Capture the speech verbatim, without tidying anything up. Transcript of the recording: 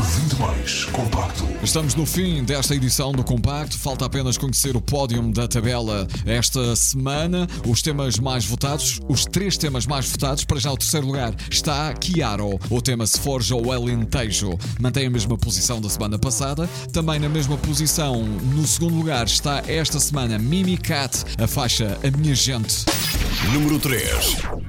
vinte mais Compacto. Estamos no fim desta edição do Compacto. Falta apenas conhecer o pódio da tabela esta semana. Os temas mais votados, os três temas mais votados. Para já o terceiro lugar está Chiaro. O tema Se Forja o Alentejo mantém a mesma posição da semana passada. Também na mesma posição, no segundo lugar, está esta semana Mimicat, a faixa A Minha Gente. Número três.